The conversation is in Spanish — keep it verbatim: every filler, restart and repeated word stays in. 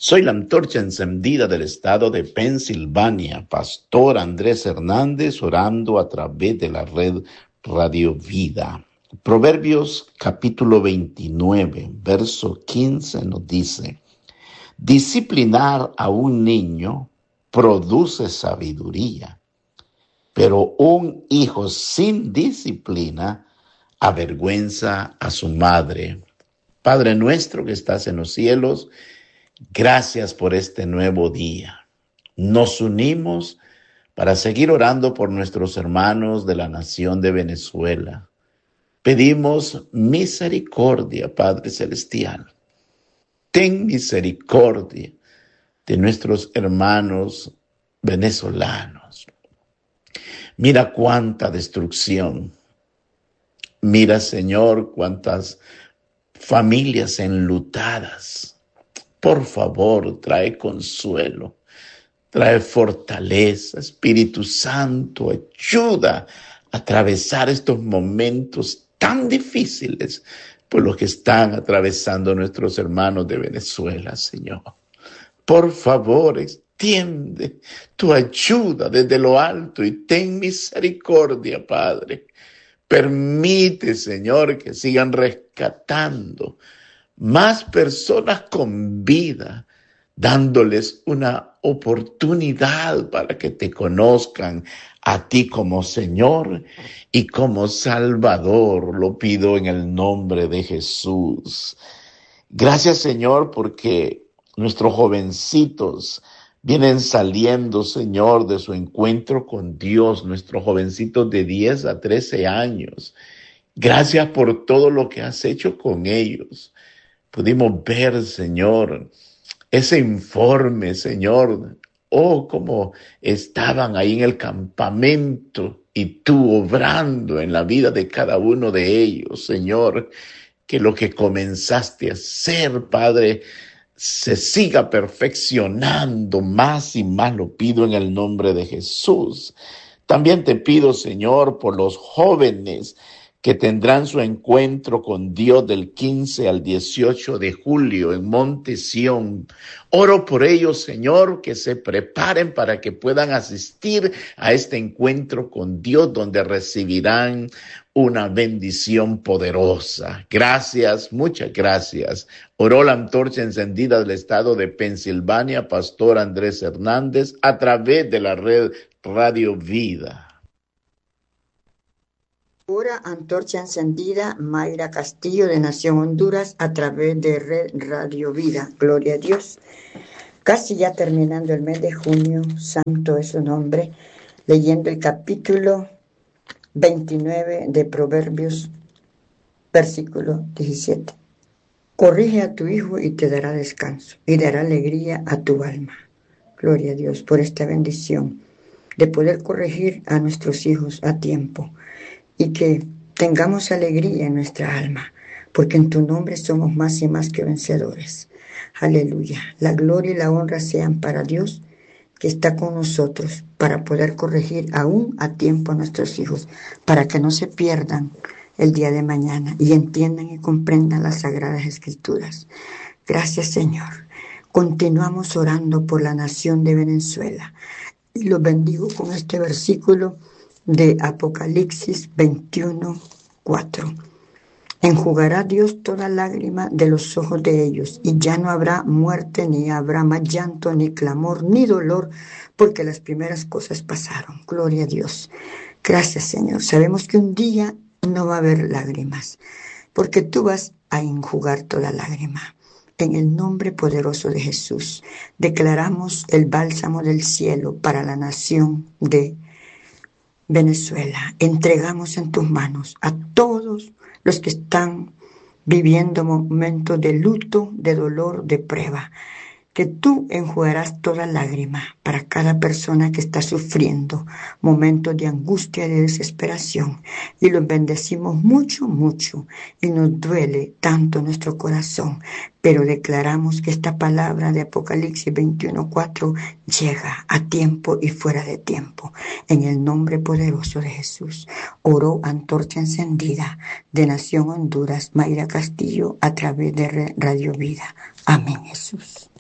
Soy la antorcha encendida del estado de Pensilvania, Pastor Andrés Hernández, orando a través de la red Radio Vida. Proverbios capítulo veintinueve, verso quince nos dice: disciplinar a un niño produce sabiduría, pero un hijo sin disciplina avergüenza a su madre. Padre nuestro que estás en los cielos, gracias por este nuevo día. Nos unimos para seguir orando por nuestros hermanos de la nación de Venezuela. Pedimos misericordia, Padre Celestial. Ten misericordia de nuestros hermanos venezolanos. Mira cuánta destrucción. Mira, Señor, cuántas familias enlutadas. Por favor, trae consuelo, trae fortaleza. Espíritu Santo, ayuda a atravesar estos momentos tan difíciles por los que están atravesando nuestros hermanos de Venezuela, Señor. Por favor, extiende tu ayuda desde lo alto y ten misericordia, Padre. Permite, Señor, que sigan rescatando más personas con vida, dándoles una oportunidad para que te conozcan a ti como Señor y como Salvador. Lo pido en el nombre de Jesús. Gracias, Señor, porque nuestros jovencitos vienen saliendo, Señor, de su encuentro con Dios, nuestros jovencitos de diez a trece años. Gracias por todo lo que has hecho con ellos. Pudimos ver, Señor, ese informe, Señor. Oh, cómo estaban ahí en el campamento y tú obrando en la vida de cada uno de ellos, Señor. Que lo que comenzaste a hacer, Padre, se siga perfeccionando más y más. Lo pido en el nombre de Jesús. También te pido, Señor, por los jóvenes que tendrán su encuentro con Dios del quince al dieciocho de julio en Monte Sión. Oro por ellos, Señor, que se preparen para que puedan asistir a este encuentro con Dios, donde recibirán una bendición poderosa. Gracias, muchas gracias. Oró la antorcha encendida del estado de Pensilvania, Pastor Andrés Hernández, a través de la red Radio Vida. Ora antorcha encendida, Mayra Castillo de Nación Honduras a través de Red Radio Vida. Gloria a Dios. Casi ya terminando el mes de junio, santo es su nombre, leyendo el capítulo veintinueve de Proverbios, versículo diecisiete. Corrige a tu hijo y te dará descanso y dará alegría a tu alma. Gloria a Dios por esta bendición de poder corregir a nuestros hijos a tiempo. Y que tengamos alegría en nuestra alma, porque en tu nombre somos más y más que vencedores. Aleluya. La gloria y la honra sean para Dios, que está con nosotros, para poder corregir aún a tiempo a nuestros hijos, para que no se pierdan el día de mañana y entiendan y comprendan las Sagradas Escrituras. Gracias, Señor. Continuamos orando por la nación de Venezuela. Y los bendigo con este versículo de Apocalipsis veintiuno, cuatro. Enjugará Dios toda lágrima de los ojos de ellos, y ya no habrá muerte, ni habrá más llanto, ni clamor, ni dolor, porque las primeras cosas pasaron. Gloria a Dios. Gracias, Señor. Sabemos que un día no va a haber lágrimas, porque tú vas a enjugar toda lágrima. En el nombre poderoso de Jesús, declaramos el bálsamo del cielo para la nación de Venezuela. Entregamos en tus manos a todos los que están viviendo momentos de luto, de dolor, de prueba. Que tú enjugarás toda lágrima para cada persona que está sufriendo momentos de angustia y de desesperación. Y los bendecimos mucho, mucho. Y nos duele tanto nuestro corazón. Pero declaramos que esta palabra de Apocalipsis veintiuno, cuatro llega a tiempo y fuera de tiempo. En el nombre poderoso de Jesús. Oró antorcha encendida de Nación Honduras, Mayra Castillo, a través de Radio Vida. Amén, Jesús.